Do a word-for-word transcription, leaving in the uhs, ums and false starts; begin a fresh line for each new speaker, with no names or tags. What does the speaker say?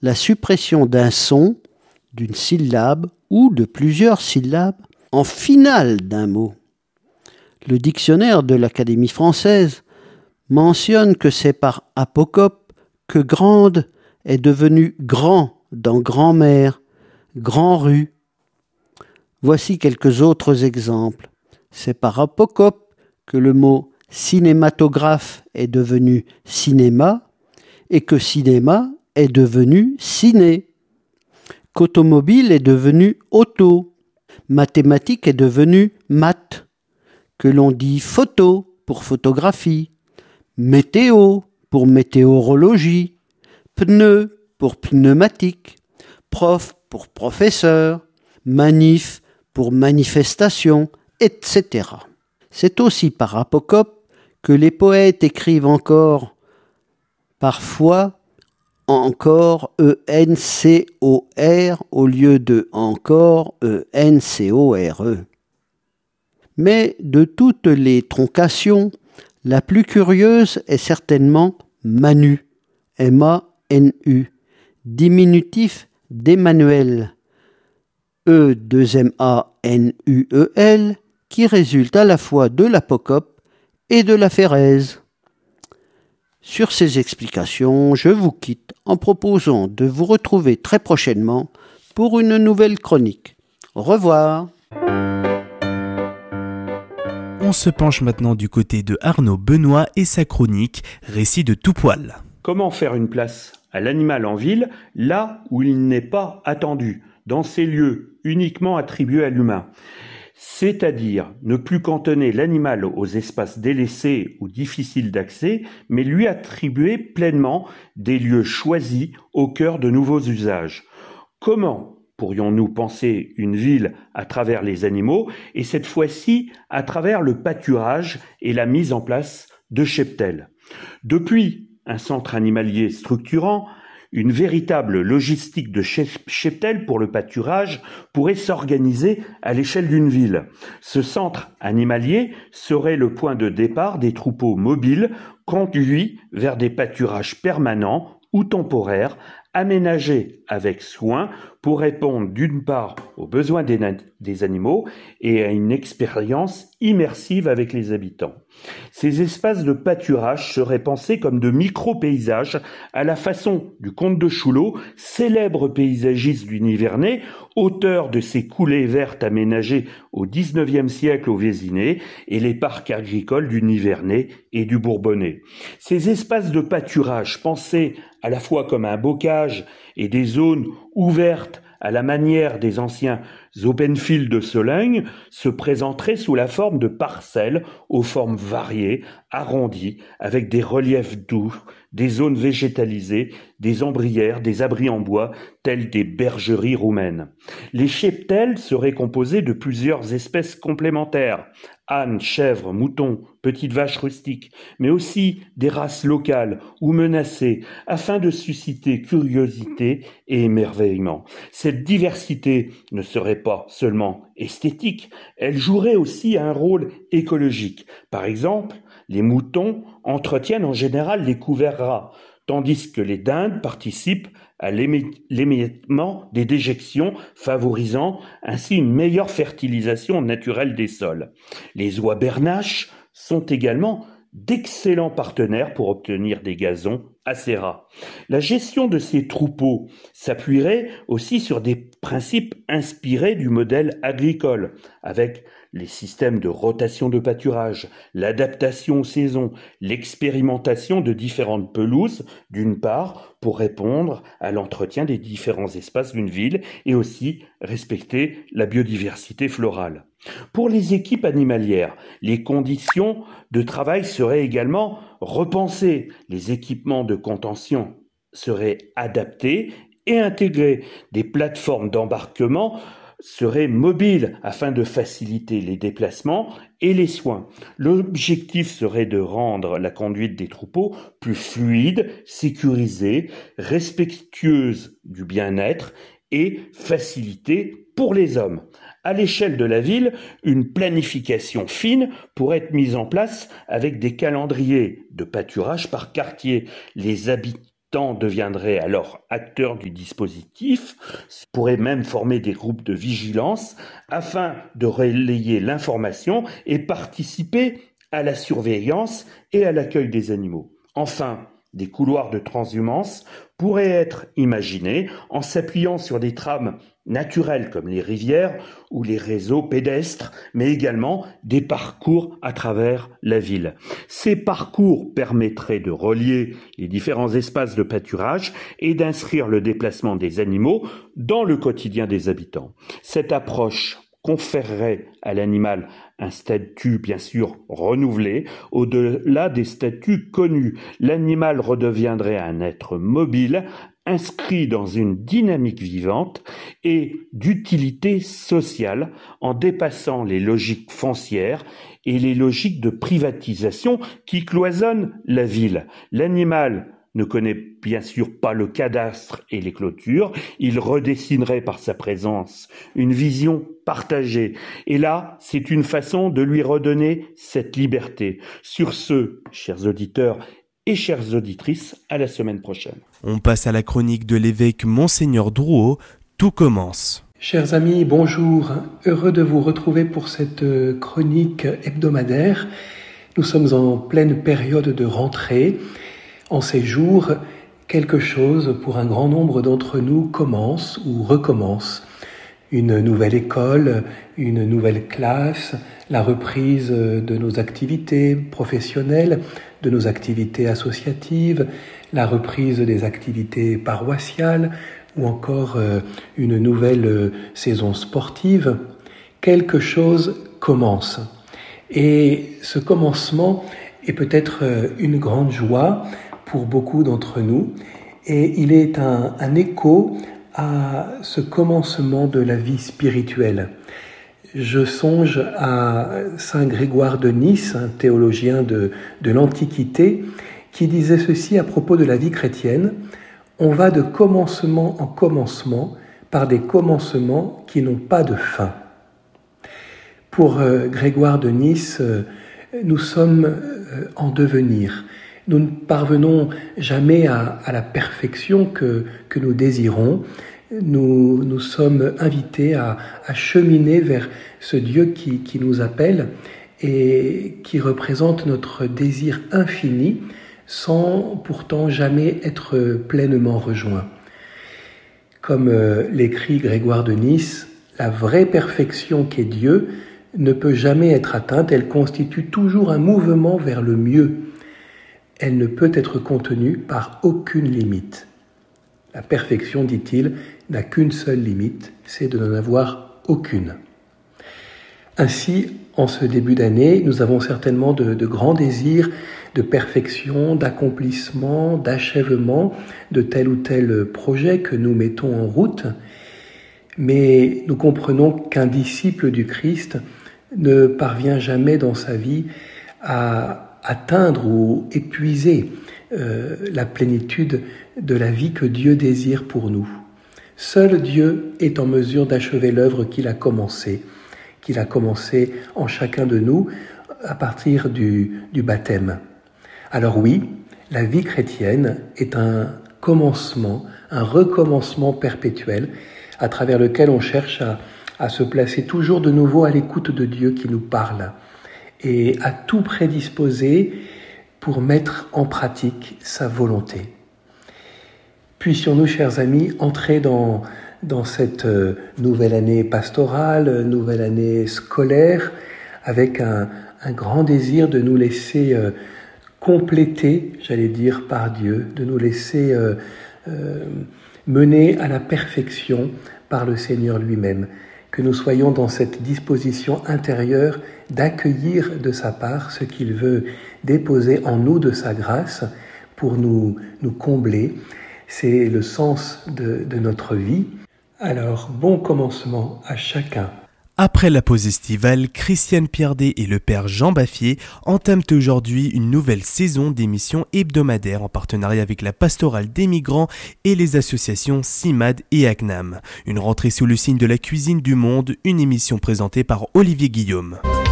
la suppression d'un son, d'une syllabe ou de plusieurs syllabes en finale d'un mot. Le dictionnaire de l'Académie française mentionne que c'est par apocope que grande est devenu grand dans grand-mère, grand-rue. Voici quelques autres exemples. C'est par apocope que le mot cinématographe est devenu cinéma et que cinéma est devenu ciné, qu'automobile est devenu auto, mathématique est devenu maths, que l'on dit photo pour photographie, météo pour météorologie, pneu pour pneumatique, prof pour professeur, manif pour manifestation, et cetera. C'est aussi par apocope que les poètes écrivent encore, parfois, encore E N C O R au lieu de encore E N C O R E. Mais de toutes les troncations, la plus curieuse est certainement Manu, M A N U, diminutif d'Emmanuel, E deux M A N U E L, qui résulte à la fois de l'apocope et de la phérèse. Sur ces explications, je vous quitte en proposant de vous retrouver très prochainement pour une nouvelle chronique. Au revoir.
On se penche maintenant du côté de Arnaud Benoît et sa chronique « Récit de tout poil ».
Comment faire une place à l'animal en ville, là où il n'est pas attendu, dans ces lieux uniquement attribués à l'humain ? C'est-à-dire ne plus cantonner l'animal aux espaces délaissés ou difficiles d'accès, mais lui attribuer pleinement des lieux choisis au cœur de nouveaux usages. Comment pourrions-nous penser une ville à travers les animaux, et cette fois-ci à travers le pâturage et la mise en place de cheptels ? Depuis un centre animalier structurant, une véritable logistique de cheptel pour le pâturage pourrait s'organiser à l'échelle d'une ville. Ce centre animalier serait le point de départ des troupeaux mobiles conduits vers des pâturages permanents ou temporaires, aménagés avec soin pour répondre d'une part aux besoins des, des animaux et à une expérience immersive avec les habitants. Ces espaces de pâturage seraient pensés comme de micro-paysages à la façon du comte de Chouleau, célèbre paysagiste du Nivernais, auteur de ces coulées vertes aménagées au dix-neuvième siècle au Vésinet et les parcs agricoles du Nivernais et du Bourbonnais. Ces espaces de pâturage pensés à la fois comme un bocage et des zones ouvertes à la manière des anciens open fields de Sologne, se présenteraient sous la forme de parcelles aux formes variées, arrondies, avec des reliefs doux, des zones végétalisées, des ombrières, des abris en bois, tels des bergeries roumaines. Les cheptels seraient composés de plusieurs espèces complémentaires, ânes, chèvres, moutons, petites vaches rustiques, mais aussi des races locales ou menacées, afin de susciter curiosité et émerveillement. Cette diversité ne serait pas seulement esthétique, elle jouerait aussi un rôle écologique. Par exemple, les moutons entretiennent en général les couverts ras, tandis que les dindes participent à l'émiettement des déjections, favorisant ainsi une meilleure fertilisation naturelle des sols. Les oies bernaches sont également d'excellents partenaires pour obtenir des gazons assez ras. La gestion de ces troupeaux s'appuierait aussi sur des principes inspirés du modèle agricole, avec les systèmes de rotation de pâturage, l'adaptation aux saisons, l'expérimentation de différentes pelouses, d'une part, pour répondre à l'entretien des différents espaces d'une ville et aussi respecter la biodiversité florale. Pour les équipes animalières, les conditions de travail seraient également repensées. Les équipements de contention seraient adaptés et intégrés. Des plateformes d'embarquement seraient mobiles afin de faciliter les déplacements et les soins. L'objectif serait de rendre la conduite des troupeaux plus fluide, sécurisée, respectueuse du bien-être et facilitée pour les hommes. À l'échelle de la ville, une planification fine pourrait être mise en place avec des calendriers de pâturage par quartier. Les habitants habitants deviendraient alors acteurs du dispositif, pourraient même former des groupes de vigilance afin de relayer l'information et participer à la surveillance et à l'accueil des animaux. Enfin, des couloirs de transhumance pourraient être imaginés en s'appuyant sur des trames naturelles comme les rivières ou les réseaux pédestres, mais également des parcours à travers la ville. Ces parcours permettraient de relier les différents espaces de pâturage et d'inscrire le déplacement des animaux dans le quotidien des habitants. Cette approche conférerait à l'animal un statut bien sûr renouvelé, au-delà des statuts connus. L'animal redeviendrait un être mobile, inscrit dans une dynamique vivante et d'utilité sociale en dépassant les logiques foncières et les logiques de privatisation qui cloisonnent la ville. L'animal ne connaît bien sûr pas le cadastre et les clôtures, il redessinerait par sa présence une vision partagée. Et là, c'est une façon de lui redonner cette liberté. Sur ce, chers auditeurs et chères auditrices, à la semaine prochaine.
On passe à la chronique de l'évêque Monseigneur Drouot. Tout commence.
Chers amis, bonjour. Heureux de vous retrouver pour cette chronique hebdomadaire. Nous sommes en pleine période de rentrée. En ces jours, quelque chose pour un grand nombre d'entre nous commence ou recommence. Une nouvelle école, une nouvelle classe, la reprise de nos activités professionnelles, de nos activités associatives, la reprise des activités paroissiales ou encore une nouvelle saison sportive. Quelque chose commence. Et ce commencement est peut-être une grande joie pour beaucoup d'entre nous, et il est un, un écho à ce commencement de la vie spirituelle. Je songe à saint Grégoire de Nice, un théologien de, de l'Antiquité, qui disait ceci à propos de la vie chrétienne: on va de commencement en commencement par des commencements qui n'ont pas de fin. Pour euh, Grégoire de Nice, euh, nous sommes euh, en devenir. Nous ne parvenons jamais à, à la perfection que, que nous désirons. Nous, nous sommes invités à, à cheminer vers ce Dieu qui, qui nous appelle et qui représente notre désir infini sans pourtant jamais être pleinement rejoint. Comme euh, l'écrit Grégoire de Nice, la vraie perfection qu'est Dieu ne peut jamais être atteinte, elle constitue toujours un mouvement vers le mieux. Elle ne peut être contenue par aucune limite. La perfection, dit-il, n'a qu'une seule limite, c'est de n'en avoir aucune. Ainsi, en ce début d'année, nous avons certainement de, de grands désirs de perfection, d'accomplissement, d'achèvement de tel ou tel projet que nous mettons en route, mais nous comprenons qu'un disciple du Christ ne parvient jamais dans sa vie à atteindre ou épuiser euh, la plénitude de la vie que Dieu désire pour nous. Seul Dieu est en mesure d'achever l'œuvre qu'il a commencée, qu'il a commencée en chacun de nous à partir du, du baptême. Alors oui, la vie chrétienne est un commencement, un recommencement perpétuel à travers lequel on cherche à, à se placer toujours de nouveau à l'écoute de Dieu qui nous parle et à tout prédisposer pour mettre en pratique sa volonté. Puissions-nous, chers amis, entrer dans, dans cette nouvelle année pastorale, nouvelle année scolaire, avec un, un grand désir de nous laisser euh, compléter, j'allais dire, par Dieu, de nous laisser euh, euh, mener à la perfection par le Seigneur lui-même. Que nous soyons dans cette disposition intérieure d'accueillir de sa part ce qu'il veut déposer en nous de sa grâce pour nous, nous combler. C'est le sens de, de notre vie. Alors, bon commencement à chacun.
Après la pause estivale, Christiane Piardet et le père Jean Baffier entament aujourd'hui une nouvelle saison d'émissions hebdomadaires en partenariat avec la pastorale des migrants et les associations CIMAD et ACNAM. Une rentrée sous le signe de la cuisine du monde, une émission présentée par Olivier Guillaume.